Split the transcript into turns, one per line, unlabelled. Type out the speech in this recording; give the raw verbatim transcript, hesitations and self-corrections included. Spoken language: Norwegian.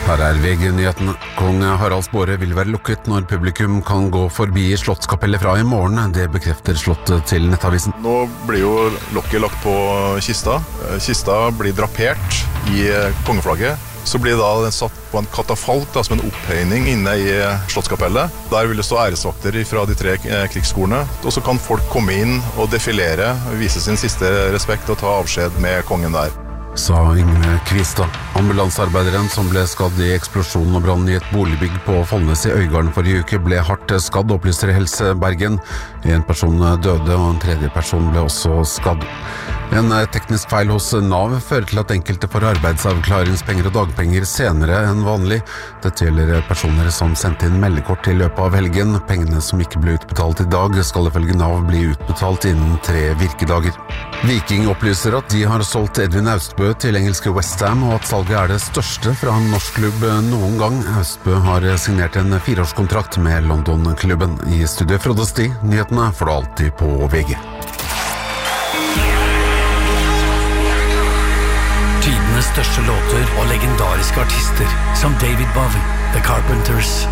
Her er V G-nyheten. Kong Haralds båre vil være lukket når publikum kan gå forbi Slottskapellet fra i morgen. Det bekrefter Slottet til Nettavisen.
Nå blir jo lokket lagt på kista. Kista blir drapert i kongeflagget. Så blir da den satt på en katafalk, da, som en opphøyning inne i Slottskapellet. Der vil det stå æresvakter fra de tre krigsskolene. Og så kan folk komme inn og defilere, vise sin siste respekt og ta avskjed med kongen der.
Sa Yngve Kvistad. Ambulansearbeideren som ble skadd i eksplosjonen og brann i et boligbygg på Follnes i Øygarden forrige uke ble hardt skadd, opplyser Helse Bergen. En person døde og en tredje person ble også skadd. En teknisk feil hos Nav fører til at enkelte får arbeidsavklaringspenger og dagpenger senere enn vanlig. Dette gjelder personer som sendte inn meldekort i løpet av helgen. Pengene som ikke ble utbetalt i dag skal ifølge Nav bli utbetalt innen tre virkedager. Viking opplyser at de har solgt Edvin Austbø til engelske West Ham, og at salget er det største fra en norsk klubb noen gang. Austbø har signert en fireårskontrakt med London-klubben. I studio Frode Sti, nyhetene får du alltid på V G.
Tidenes største låter og legendariske artister som David Bowie, The Carpenters,